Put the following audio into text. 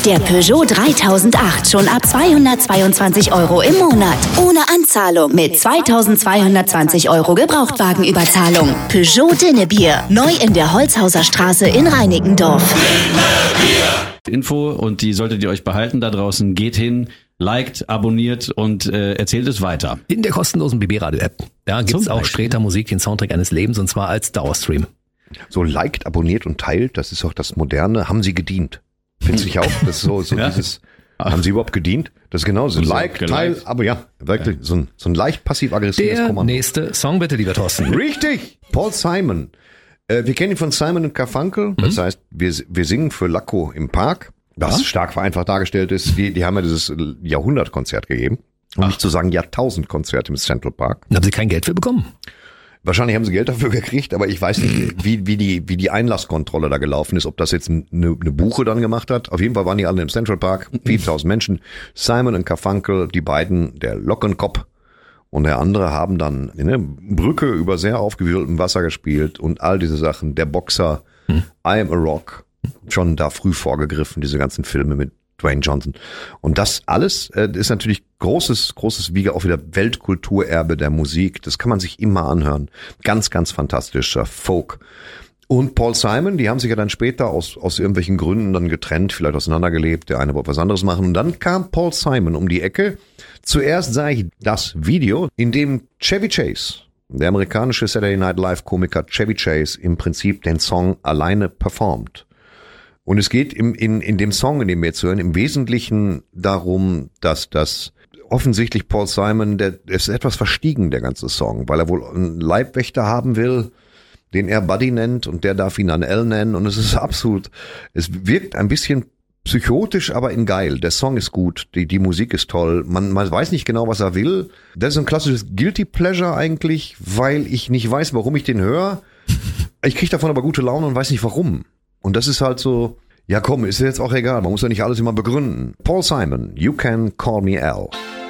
Der Peugeot 3008 schon ab 222 € im Monat. Ohne Anzahlung mit 2220 € Gebrauchtwagenüberzahlung. Peugeot Dinnebier. Neu in der Holzhauser Straße in Reinickendorf. Info und die solltet ihr euch behalten da draußen. Geht hin, liked, abonniert und erzählt es weiter. In der kostenlosen BB-Radio-App. Da gibt's auch später Musik, den Soundtrack eines Lebens, und zwar als Dauerstream. So liked, abonniert und teilt, das ist auch das Moderne. Haben Sie gedient? Findest du nicht auch? Das ist so ja. Dieses, haben Sie überhaupt gedient? Das ist genau so. Like, teil, aber ja, wirklich, so ein leicht passiv-aggressives Kommando. Der nächste Song bitte, lieber Thorsten. Richtig! Paul Simon. Wir kennen ihn von Simon & Garfunkel. Das heißt, wir singen für Lacko im Park, was stark vereinfacht dargestellt ist. Die haben ja dieses Jahrhundertkonzert gegeben. Um nicht zu sagen Jahrtausendkonzert im Central Park. Haben Sie kein Geld für bekommen? Wahrscheinlich haben sie Geld dafür gekriegt, aber ich weiß nicht, wie die Einlasskontrolle da gelaufen ist, ob das jetzt eine Buche dann gemacht hat. Auf jeden Fall waren die alle im Central Park, 4000 Menschen. Simon und Garfunkel, die beiden, der Lockenkopf und der andere, haben dann eine Brücke über sehr aufgewühltem Wasser gespielt und all diese Sachen. Der Boxer, I Am a Rock, schon da früh vorgegriffen, diese ganzen Filme mit Dwayne Johnson. Und das alles ist natürlich großes wie auch wieder Weltkulturerbe der Musik. Das kann man sich immer anhören. Ganz, ganz fantastischer Folk. Und Paul Simon, die haben sich ja dann später aus irgendwelchen Gründen dann getrennt, vielleicht auseinandergelebt. Der eine wollte was anderes machen. Und dann kam Paul Simon um die Ecke. Zuerst sah ich das Video, in dem Chevy Chase, der amerikanische Saturday Night Live Komiker Chevy Chase, im Prinzip den Song alleine performt. Und es geht in dem Song, in dem wir jetzt hören, im Wesentlichen darum, dass das offensichtlich Paul Simon, der ist etwas verstiegen, der ganze Song, weil er wohl einen Leibwächter haben will, den er Buddy nennt, und der darf ihn dann L nennen, und es ist absolut, es wirkt ein bisschen psychotisch, aber in geil. Der Song ist gut, die Musik ist toll, man weiß nicht genau, was er will. Das ist ein klassisches Guilty Pleasure eigentlich, weil ich nicht weiß, warum ich den höre. Ich kriege davon aber gute Laune und weiß nicht warum. Und das ist halt so, ja komm, ist jetzt auch egal, man muss ja nicht alles immer begründen. Paul Simon, You Can Call Me Al.